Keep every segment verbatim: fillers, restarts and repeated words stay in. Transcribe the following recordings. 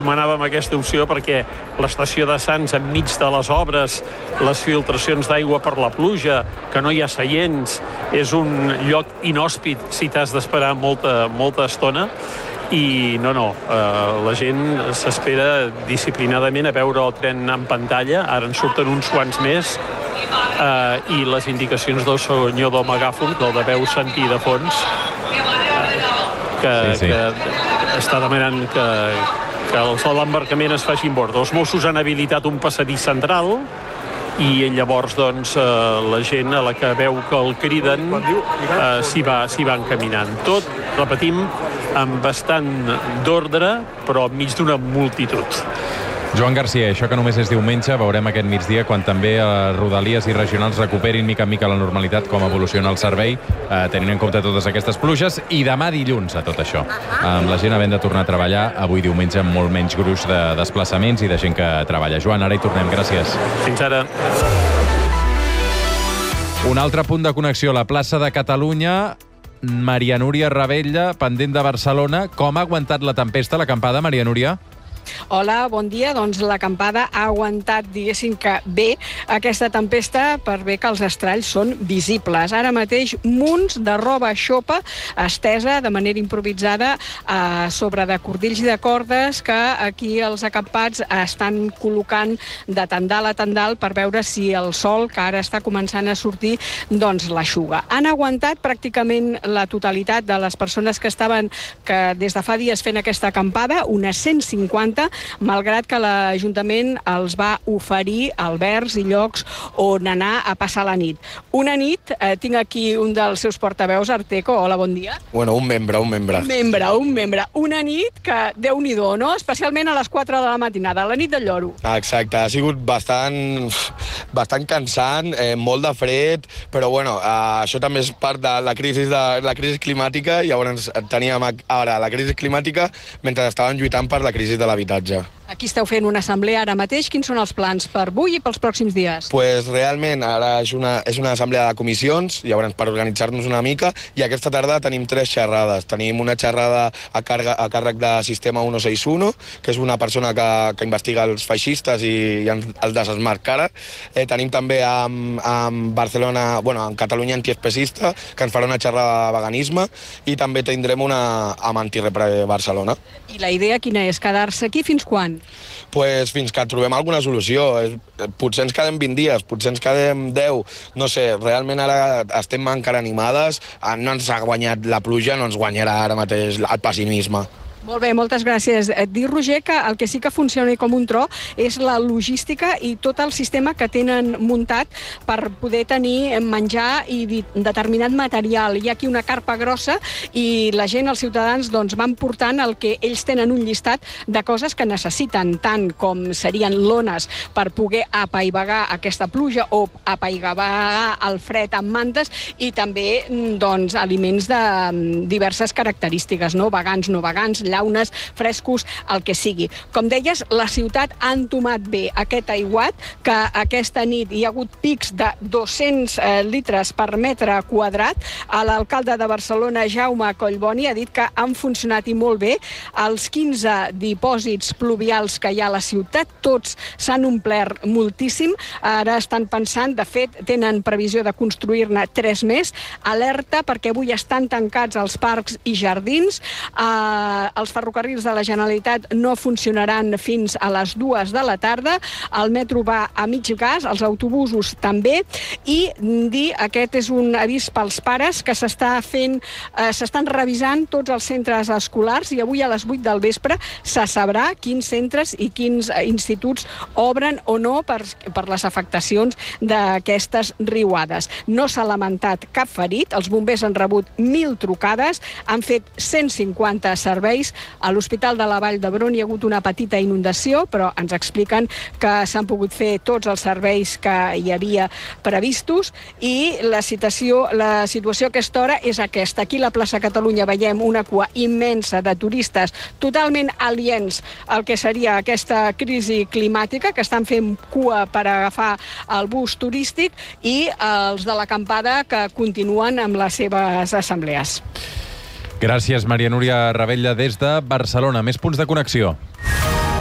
Demanàvem aquesta opció perquè l'estació de Sants, enmig de les obres, les filtracions d'aigua per la pluja, que no hi ha seients, és un lloc inhòspit si t'has d'esperar molta, molta estona. I no, no, eh, la gent s'espera disciplinadament a veure el tren en pantalla, ara en surten uns quants més, eh, i les indicacions del senyor del megàfon, del de veu sentir de fons, que, sí, sí. que està demanant que, que l'embarcament es faci en bord. Els Mossos han habilitat un passadís central i llavors doncs, eh, la gent a la que veu que el criden eh, s'hi va, s'hi va encaminant. Tot, repetim, amb bastant d'ordre, però enmig d'una multitud. Joan Garcia, això que només és diumenge, veurem aquest migdia quan també a Rodalies i regionals recuperin mica en mica la normalitat, com evoluciona el servei, eh, tenint en compte totes aquestes pluges, i demà dilluns a tot això. Amb la gent havent de tornar a treballar, avui diumenge amb molt menys gruix de desplaçaments i de gent que treballa. Joan, ara hi tornem, gràcies. Fins ara. Un altre punt de connexió, la plaça de Catalunya. Maria Núria Ravella, pendent de Barcelona. Com ha aguantat la tempesta, l'acampada, Maria Núria? Hola, bon dia. Doncs l'acampada ha aguantat, diguéssim que bé, aquesta tempesta, per bé que els estralls són visibles. Ara mateix, munts de roba xopa estesa de manera improvisada eh, sobre de cordills i de cordes que aquí els acampats estan col·locant de tendal a tendal per veure si el sol, que ara està començant a sortir, doncs l'eixuga. Han aguantat pràcticament la totalitat de les persones que estaven que des de fa dies fent aquesta acampada, unes cent cinquanta, malgrat que l'Ajuntament els va oferir albergs i llocs on anar a passar la nit. Una nit, eh, tinc aquí un dels seus portaveus, Arteco. Hola, bon dia. Bueno, un membre, un membre. Un membre, un membre. Una nit que, Déu-n'hi-do, no? Especialment a les quatre de la matinada, la nit del lloro. Ah, exacte, ha sigut bastant, bastant cansant, eh, molt de fred, però bueno, eh, això també és part de la crisi, de, la crisi climàtica, i llavors teníem ara la crisi climàtica mentre estàvem lluitant per la crisi de l'habitatge. Aquí esteu fent una assemblea ara mateix. Quins són els plans per avui i pels pròxims dies? Pues realment ara és una, és una assemblea de comissions, llavors per organitzar-nos una mica, i aquesta tarda tenim tres xerrades. Tenim una xerrada a, carga, a càrrec de Sistema cent seixanta u, que és una persona que, que investiga els feixistes i, i els desesmarcara. Eh, tenim també amb, amb Barcelona, bueno, amb Catalunya Antiespecista, que ens farà una xerrada de veganisme, i també tindrem una amb Antirepre Barcelona. I la idea quina és? Quedar-se aquí fins quan? Pues fins que trobem alguna solució. Potser ens quedem vint dies, potser ens quedem deu, no sé, realment ara estem encara animades, no ens ha guanyat la pluja, no ens guanyarà ara mateix el pessimisme. Molt bé, moltes gràcies. Et dic, Roger, que el que sí que funciona com un tro és la logística i tot el sistema que tenen muntat per poder tenir menjar i determinat material. Hi ha aquí una carpa grossa i la gent, els ciutadans, doncs, van portant el que ells tenen un llistat de coses que necessiten, tant com serien lones per poder apaivagar aquesta pluja o apaivagar el fred amb mantes, i també doncs, aliments de diverses característiques, no? Vegans, no vegans, llaunes, frescos, el que sigui. Com deies, la ciutat ha entomat bé aquest aiguat, que aquesta nit hi ha hagut pics de dos-cents litres per metre quadrat. L'alcalde de Barcelona, Jaume Collboni, ha dit que han funcionat i molt bé. Els quinze dipòsits pluvials que hi ha a la ciutat, tots s'han omplert moltíssim. Ara estan pensant, de fet, tenen previsió de construir-ne tres més. Alerta perquè avui estan tancats els parcs i jardins. Eh, els ferrocarrils de la Generalitat no funcionaran fins a les dues de la tarda, el metro va a mig gas, els autobusos també, i dir, aquest és un avís pels pares, que s'està fent, eh, s'estan revisant tots els centres escolars, i avui a les vuit del vespre se sabrà quins centres i quins instituts obren o no per, per les afectacions d'aquestes riuades. No s'ha lamentat cap ferit, els bombers han rebut mil trucades, han fet cent cinquanta serveis. A l'Hospital de la Vall d'Hebron hi ha hagut una petita inundació, però ens expliquen que s'han pogut fer tots els serveis que hi havia previstos, i la situació, la situació a aquesta hora és aquesta. Aquí a la plaça Catalunya veiem una cua immensa de turistes totalment aliens al que seria aquesta crisi climàtica, que estan fent cua per agafar el bus turístic, i els de l'acampada que continuen amb les seves assemblees. Gràcies, Maria Núria Ravella, des de Barcelona. Més punts de connexió.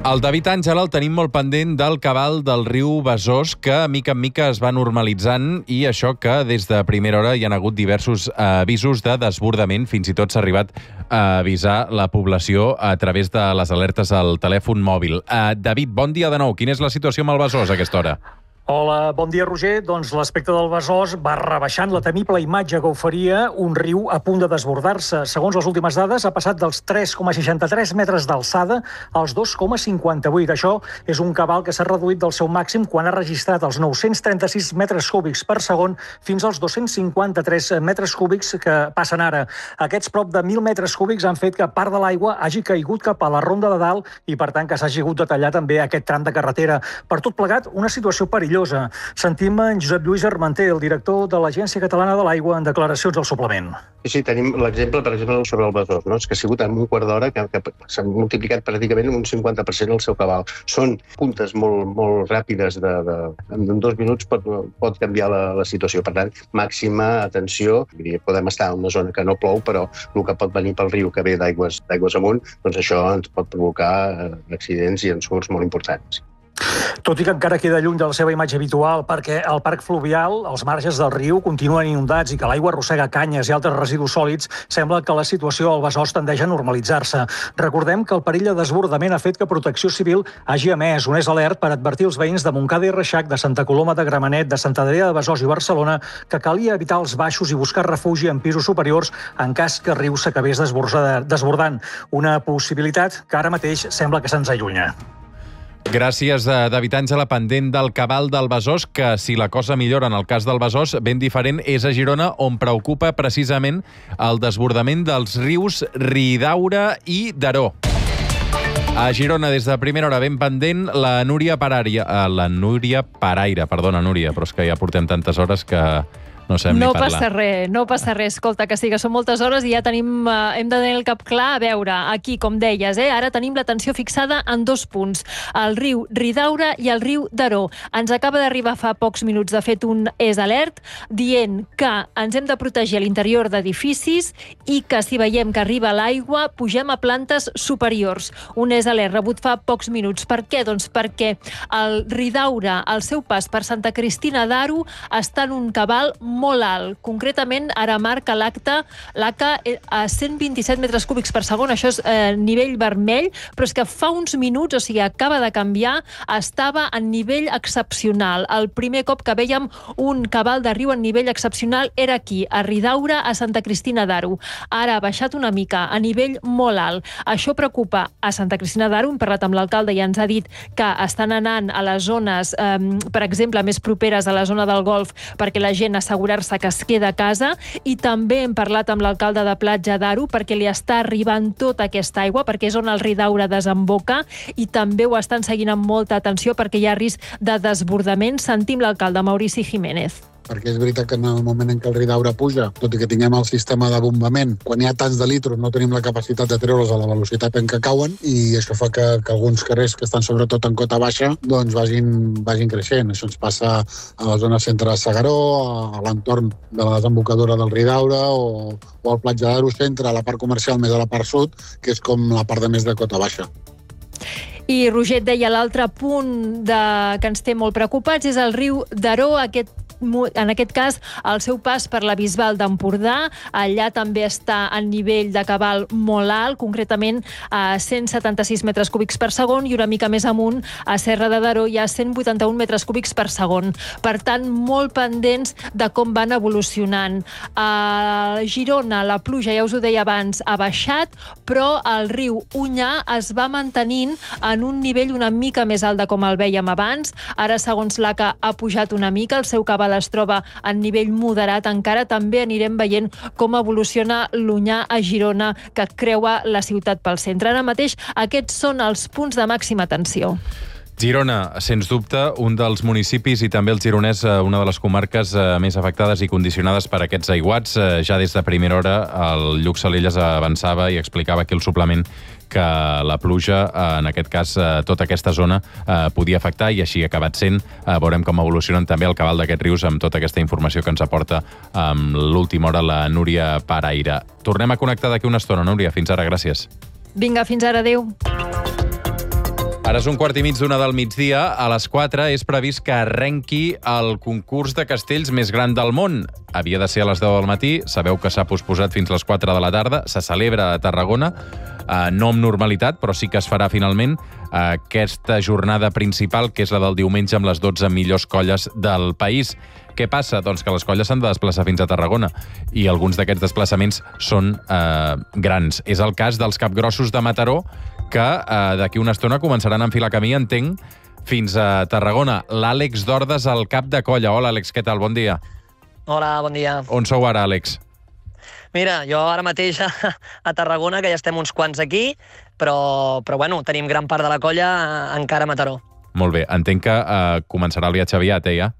El David Àngel el tenim molt pendent del cabal del riu Besòs, que mica en mica es va normalitzant, i això que des de primera hora hi ha hagut diversos avisos de desbordament. Fins i tot s'ha arribat a avisar la població a través de les alertes al telèfon mòbil. Uh, David, bon dia de nou. Quina és la situació amb el Besòs a aquesta hora? Hola, bon dia, Roger. Doncs l'aspecte del Besòs va rebaixant la temible imatge que oferia un riu a punt de desbordar-se. Segons les últimes dades, ha passat dels tres coma seixanta-tres metres d'alçada als dos coma cinquanta-vuit. Això és un cabal que s'ha reduït del seu màxim quan ha registrat els nou-cents trenta-sis metres cúbics per segon fins als dos-cents cinquanta-tres metres cúbics que passen ara. Aquests prop de mil metres cúbics han fet que part de l'aigua hagi caigut cap a la Ronda de Dalt i, per tant, que s'hagi hagut de tallar també aquest tram de carretera. Per tot plegat, una situació perillosa. Sentim en Josep Lluís Armenter, el director de l'Agència Catalana de l'Aigua, en declaracions al suplement. Sí, sí, tenim l'exemple, per exemple, sobre el Besòs, no? És que ha sigut en un quart d'hora que, que s'ha multiplicat pràcticament un cinquanta per cent el seu cabal. Són puntes molt, molt ràpides, de, de, en dos minuts pot, pot canviar la, la situació. Per tant, màxima atenció. Podem estar en una zona que no plou, però el que pot venir pel riu que ve d'aigües d'aigües amunt, doncs això ens pot provocar accidents i ensurts molt importants. Tot i que encara queda lluny de la seva imatge habitual, perquè al parc fluvial, els marges del riu continuen inundats i que l'aigua arrossega canyes i altres residus sòlids, sembla que la situació al Besòs tendeix a normalitzar-se. Recordem que el perill de desbordament ha fet que Protecció Civil hagi emès un és alert per advertir els veïns de Montcada i Reixac, de Santa Coloma de Gramenet, de Sant Adrià de Besòs i Barcelona, que calia evitar els baixos i buscar refugi en pisos superiors en cas que el riu s'acabés desbordant. Una possibilitat que ara mateix sembla que se'ns allunya. Gràcies, David Àngel, pendent del cabal del Besòs, que si la cosa millora en el cas del Besòs, ben diferent és a Girona, on preocupa precisament el desbordament dels rius Ridaura i Daró. A Girona, des de primera hora, ben pendent, la Núria Paraire. La Núria Paraire, perdona, Núria, però és que ja portem tantes hores que no sabem no ni parlar. Passa res, no passa res. Escolta, que sí, que són moltes hores i ja tenim, eh, hem de tenir el cap clar. A veure, aquí, com deies, eh, ara tenim l'atenció fixada en dos punts, el riu Ridaura i el riu Daró. Ens acaba d'arribar fa pocs minuts, de fet, un és alert dient que ens hem de protegir a l'interior d'edificis i que si veiem que arriba l'aigua, pugem a plantes superiors. Un és alert rebut fa pocs minuts. Per què? Doncs perquè el Ridaura, al seu pas per Santa Cristina d'Aro, està en un cabal molt alt. Concretament, ara marca l'acte l'A C A a cent vint-i-set metres cúbics per segon. Això és eh, nivell vermell, però és que fa uns minuts, o sigui, acaba de canviar, estava en nivell excepcional. El primer cop que vèiem un cabal de riu en nivell excepcional era aquí, a Ridaura, a Santa Cristina d'Aro. Ara ha baixat una mica, a nivell molt alt. Això preocupa a Santa Cristina d'Aro. Hem parlat amb l'alcalde i ens ha dit que estan anant a les zones, eh, per exemple, més properes a la zona del Golf, perquè la gent assegura assegurar-se que es queda a casa, i també hem parlat amb l'alcalde de Platja d'Aro perquè li està arribant tota aquesta aigua, perquè és on el Ridaura desemboca, i també ho estan seguint amb molta atenció perquè hi ha risc de desbordament. Sentim l'alcalde Maurici Jiménez. Perquè és veritat que en el moment en què el Ridaura puja, tot i que tinguem el sistema de bombament, quan hi ha tants de litros no tenim la capacitat de treure'ls a la velocitat en què cauen, i això fa que, que alguns carrers que estan sobretot en cota baixa doncs vagin, vagin creixent. Això ens passa a la zona centre de Segaró, a l'entorn de la desembocadura del Ridaura o, o al Platja d'Aro centre, a la part comercial més a la part sud, que és com la part de més de cota baixa. I Roger deia l'altre punt de, que ens té molt preocupats és el riu Daró, aquest en aquest cas, el seu pas per la Bisbal d'Empordà. Allà també està en nivell de cabal molt alt, concretament a cent setanta-sis metres cúbics per segon, i una mica més amunt, a Serra de Daró, hi ha cent vuitanta-un metres cúbics per segon. Per tant, molt pendents de com van evolucionant. A Girona, la pluja, ja us ho deia abans, ha baixat, però el riu Unyà es va mantenint en un nivell una mica més alt de com el vèiem abans. Ara, segons l'A C A, ha pujat una mica, el seu cabal es troba en nivell moderat encara. També anirem veient com evoluciona l'Unyà a Girona, que creua la ciutat pel centre. Ara mateix, aquests són els punts de màxima tensió. Girona, sens dubte, un dels municipis i també el Gironès, una de les comarques més afectades i condicionades per aquests aiguats. Ja des de primera hora el Lluc Salelles avançava i explicava aquí el suplement que la pluja, en aquest cas, tota aquesta zona podia afectar, i així ha acabat sent. Veurem com evolucionen també el cabal d'aquests rius amb tota aquesta informació que ens aporta amb l'última hora la Núria Paraire. Tornem a connectar d'aquí una estona, Núria. Fins ara, gràcies. Vinga, fins ara, adéu. Ara és un quart i mig d'una del migdia. A les quatre és previst que arrenqui el concurs de castells més gran del món. Havia de ser a les deu del matí. Sabeu que s'ha posposat fins a les quatre de la tarda. Se celebra a Tarragona, eh, no amb normalitat, però sí que es farà finalment aquesta jornada principal, que és la del diumenge amb les dotze millors colles del país. Què passa? Doncs que les colles s'han de desplaçar fins a Tarragona i alguns d'aquests desplaçaments són eh, grans. És el cas dels capgrossos de Mataró, que eh, d'aquí una estona començaran a enfilar camí, entenc, fins a Tarragona. L'Àlex Dordes, al cap de colla. Hola, Àlex, què tal? Bon dia. Hola, bon dia. On sou ara, Àlex? Mira, jo ara mateix a, a Tarragona, que ja estem uns quants aquí, però, però bueno, tenim gran part de la colla encara a Mataró. Molt bé. Entenc que eh, començarà el viatge aviat, eh, ja?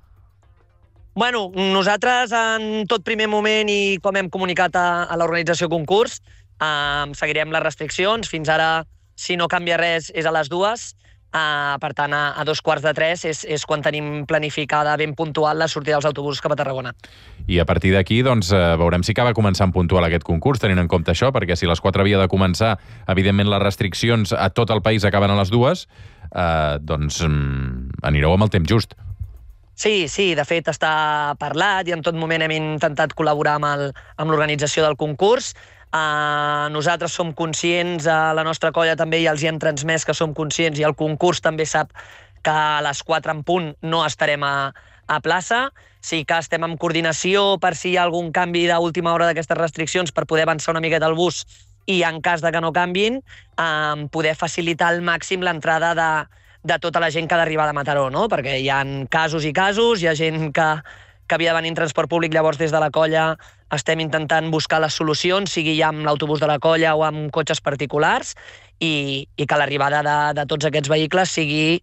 Bueno, nosaltres en tot primer moment i com hem comunicat a, a l'organització concurs, eh, seguirem les restriccions. Fins ara, si no canvia res, és a les dues. Uh, per tant, a, a dos quarts de tres és, és quan tenim planificada ben puntual la sortida dels autobusos cap a Tarragona. I a partir d'aquí, doncs, eh, veurem si acaba començant puntual aquest concurs, tenint en compte això, perquè si a les quatre havia de començar, evidentment les restriccions a tot el país acaben a les dues, eh, doncs mm, anireu amb el temps just. Sí, sí, de fet està parlat i en tot moment hem intentat col·laborar amb el, amb l'organització del concurs. Uh, nosaltres som conscients, a la nostra colla també i els hi hem transmès que som conscients i el concurs també sap que a les quatre en punt no estarem a, a plaça. Sí que estem en coordinació per si hi ha algun canvi d'última hora d'aquestes restriccions per poder avançar una miqueta el bus i en cas de que no canvin, uh, poder facilitar al màxim l'entrada de, de tota la gent que ha d'arribar de Mataró, no? Perquè hi ha casos i casos, hi ha gent que que havia de venir en transport públic, llavors des de la colla estem intentant buscar les solucions, sigui ja amb l'autobús de la colla o amb cotxes particulars, i, i que l'arribada de, de tots aquests vehicles sigui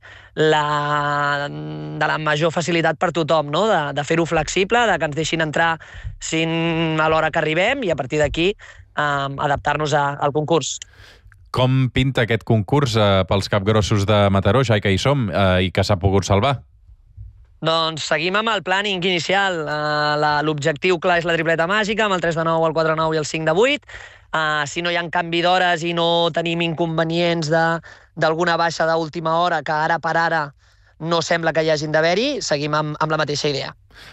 la, de la major facilitat per tothom, no? de, de fer-ho flexible, de que ens deixin entrar sin a l'hora que arribem i a partir d'aquí eh, adaptar-nos a, al concurs. Com pinta aquest concurs eh, pels capgrossos de Mataró, ja que hi som, eh, i que s'ha pogut salvar? Doncs seguim amb el plàning inicial. Uh, L'objectiu clar és la tripleta màgica, amb el tres de nou, el quatre de nou i el cinc de vuit. Uh, si no hi ha canvi d'hores i no tenim inconvenients d'alguna baixa d'última hora, que ara per ara no sembla que hi hagin d'haver-hi, seguim amb, amb la mateixa idea.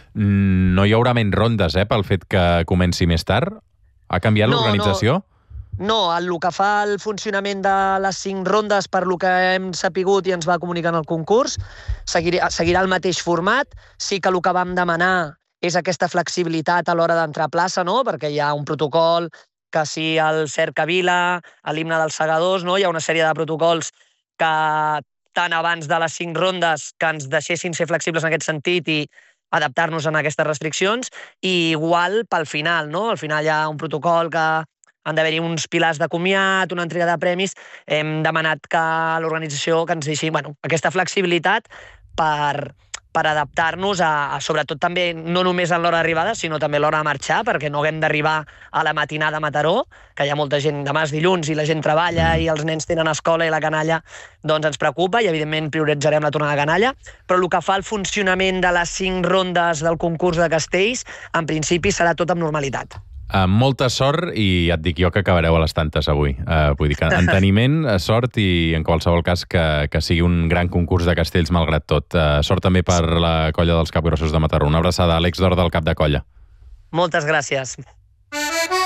No hi haurà menys rondes, eh, pel fet que comenci més tard? Ha canviat no, l'organització? No. No, el que fa el funcionament de les cinc rondes, per lo que hem sapigut i ens va comunicar en el concurs, seguirà, seguirà el mateix format. Sí que el que vam demanar és aquesta flexibilitat a l'hora d'entrar a plaça, no? Perquè hi ha un protocol que si el cercavila, l'himne dels segadors, no? Hi ha una sèrie de protocols que tant abans de les cinc rondes que ens deixessin ser flexibles en aquest sentit i adaptar-nos a aquestes restriccions, i igual pel final, no? Al final hi ha un protocol que han d'haver-hi uns pilars de comiat, una entrega de premis. Hem demanat que l'organització que ens deixi bueno, aquesta flexibilitat per, per adaptar-nos a, a, sobretot també, no només a l'hora d'arribada, sinó també a l'hora de marxar, perquè no haguem d'arribar a la matinada a Mataró, que hi ha molta gent, demà és dilluns i la gent treballa i els nens tenen escola i la canalla doncs ens preocupa i evidentment prioritzarem la tornada de canalla, però el que fa el funcionament de les cinc rondes del concurs de castells, en principi serà tot amb normalitat. Amb molta sort, i ja et dic jo que acabareu a les tantes avui. Uh, vull dir que enteniment, sort i en qualsevol cas que, que sigui un gran concurs de castells malgrat tot. Uh, sort també per la colla dels capgrossos de Mataró. Una abraçada, Àlex Dordes, del cap de colla. Moltes gràcies.